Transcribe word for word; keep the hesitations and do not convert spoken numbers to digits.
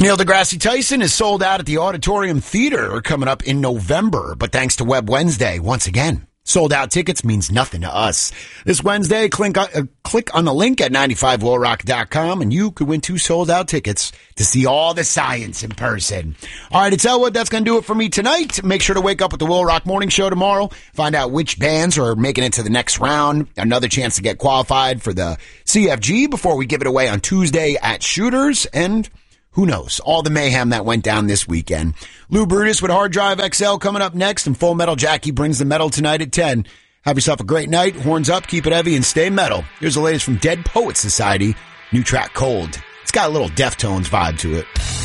Neil deGrasse Tyson is sold out at the Auditorium Theater coming up in November, but thanks to Web Wednesday, once again, sold out tickets means nothing to us. This Wednesday, click on, uh, click on the link at ninety-five low rock dot com and you could win two sold out tickets to see all the science in person. All right, it's Elwood. That's going to do it for me tonight. Make sure to wake up with the Will Rock Morning Show tomorrow. Find out which bands are making it to the next round. Another chance to get qualified for the C F G before we give it away on Tuesday at Shooters. And who knows? All the mayhem that went down this weekend. Lou Brutus with Hard Drive X L coming up next, and Full Metal Jackie brings the metal tonight at ten. Have yourself a great night. Horns up, keep it heavy, and stay metal. Here's the latest from Dead Poets Society. New track, Cold. It's got a little Deftones vibe to it.